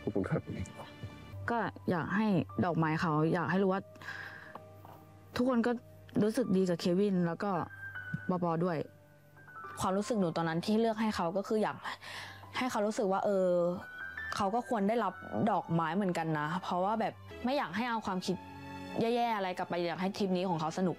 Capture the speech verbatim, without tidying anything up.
ขอบคุณครับก็อยากให้ดอกไม้เขาอยากให้รู้ว่า ทุกคนก็รู้สึกดีกับเควินแล้วก็ปอปอด้วยความรู้สึกหนูตอนนั้นที่เลือกให้เขาก็คืออยากให้เขารู้สึกว่าเออเขาก็ควรได้รับดอกไม้เหมือนกันนะเพราะว่าแบบไม่อยากให้เอาความคิดแย่ๆอะไรกลับไปอยากให้ทริปนี้ของเขาสนุก